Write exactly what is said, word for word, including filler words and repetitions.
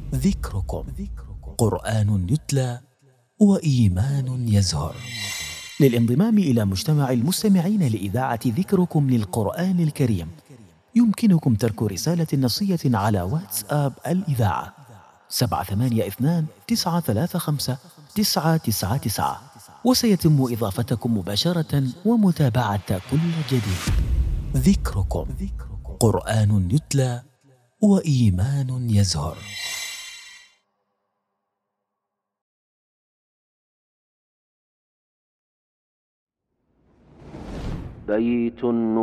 ذكركم. قرآن يتلى وإيمان يزهر. للانضمام إلى مجتمع المستمعين لإذاعة ذكركم للقرآن الكريم يمكنكم ترك رسالة نصية على واتساب الإذاعة سبعة ثمانية اثنان تسعة ثلاثة خمسة تسعة تسعة تسعة، وسيتم إضافتكم مباشرة ومتابعة كل جديد. ذكركم. قرآن يتلى وإيمان يزهر. بيت